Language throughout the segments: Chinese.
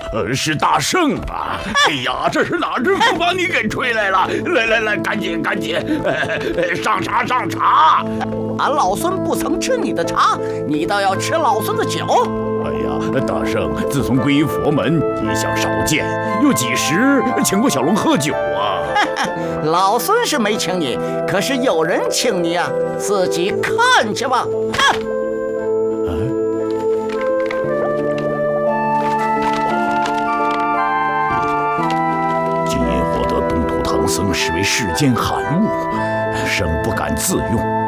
是大圣啊！哎呀，这是哪只狗把你给吹来了？来，赶紧，上茶上茶！ 俺老孙不曾吃你的茶，你倒要吃老孙的酒。 哎呀，大圣，自从皈依佛门，一向少见，又几时请过小龙喝酒啊？ 老孙是没请你，可是有人请你啊，自己看去吧。 今夜获得东土唐僧视为世间罕物，生不敢自用。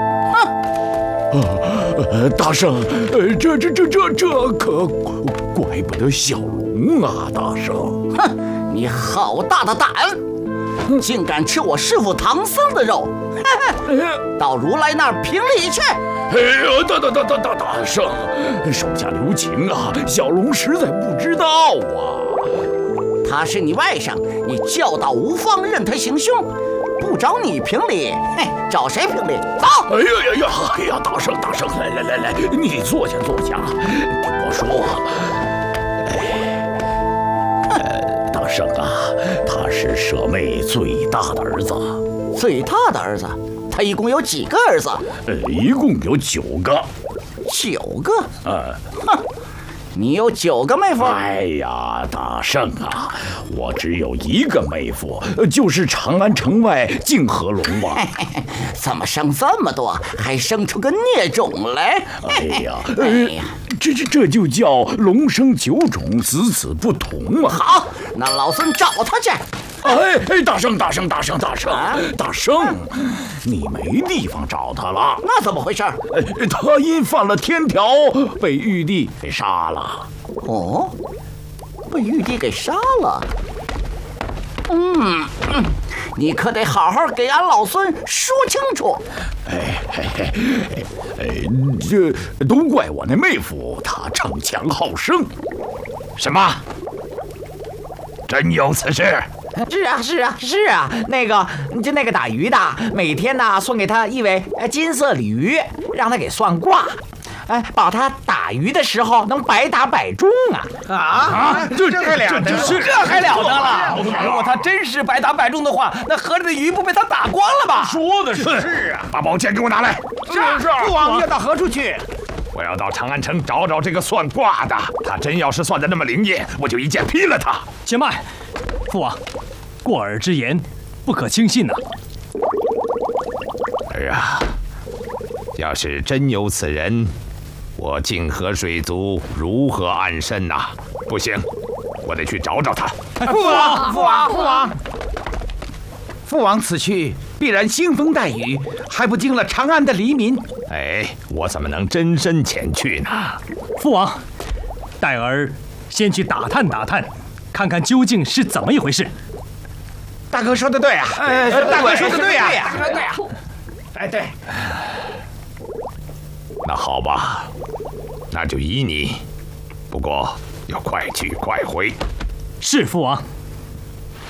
大圣，这可怪不得小龙啊！大圣， 哼，你好大的胆，竟敢吃我师父唐僧的肉！到如来那儿评理去！ 哎呀，大圣，手下留情啊！小龙实在不知道啊。 他是你外甥，你教导无方，任他行凶。不找你评理，嘿，找谁评理？走！ 哎呀，大圣，来，你坐下。听我说，大圣啊，他是舍妹最大的儿子。 最大的儿子？他一共有几个儿子？ 一共有9个。 9个？哼！你有9个妹夫？ 哎呀，大圣啊，我只有1个妹夫，就是长安城外泾河龙王。 怎么生这么多，还生出个孽种来？ 哎呀，这就叫龙生9种，子子不同啊。 好，那老孙找他去。 大圣，你没地方找他了。 那怎么回事？ 他因犯了天条，被玉帝给杀了。 哦，被玉帝给杀了。你可得好好给俺老孙说清楚。 这都怪我那妹夫，他逞强好胜。 什么？真有此事？ 是啊，那个打鱼的，每天呢送给他一尾金色鲤鱼，让他给算卦，保他打鱼的时候能百打百中啊！ 这还了得？ 这还了得了！如果他真是百打百中的话，那河里的鱼不被他打光了吧？ 说的是啊！把宝剑给我拿来。 是。父王要到何处去？ 我要到长安城找这个算卦的，他真要是算得那么灵验，我就一剑劈了他。 且慢，父王，过耳之言不可轻信呐。 儿啊，要是真有此人，我泾河水族如何安身呐？不行，我得去找他。 父王此去必然腥风带雨，还不惊了长安的黎民。 我怎么能真身前去呢？ 父王，待儿先去打探，看看究竟是怎么一回事。 大哥说的对啊！大哥说的对呀！对。 那好吧，那就依你，不过要快去快回。 是父王。